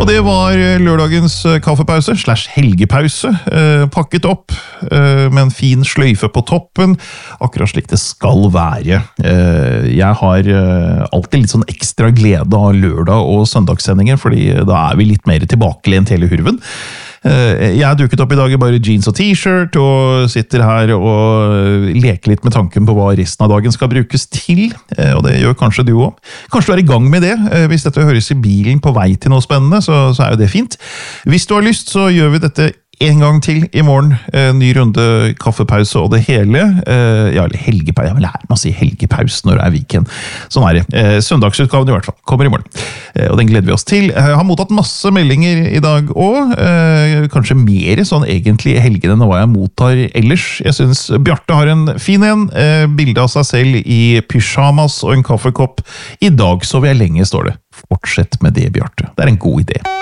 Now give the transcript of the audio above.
Og det var lørdagens kaffepause, / helgepause, pakket opp med en fin sløyfe på toppen, akkurat slik det skal være. Jeg har alltid litt sånn ekstra glede av lørdag- og søndagssendinger, fordi da er vi litt mer tilbakelent hele hurven. Jeg har duket opp i dag i bare jeans og t-shirt, og sitter her og leker litt med tanken på hva resten av dagen skal brukes til, og det gjør kanskje du også. Kanskje du er i gang med det. Hvis dette høres i bilen på vei til noe spennende, så er jo det fint. Hvis du har lyst, så gjør vi dette en gang til i morgen. Ny runde, kaffepause og det hele. Ja, eller helgepause. Jeg vil lære meg å si helgepause når det er weekend. Sånn er det. Søndagsutgaven i hvert fall. Kommer i morgen. Og den gleder vi oss til. Jeg har mottatt masse meldinger i dag også. Kanskje mer sånn egentlig i helgene enn hva jeg mottar ellers. Jeg synes Bjarte har en fin en. Bilde av seg selv i pyjamas og en kaffekopp. I dag så vil jeg lenge, står det. Fortsett med det, Bjarte. Det er en god idé.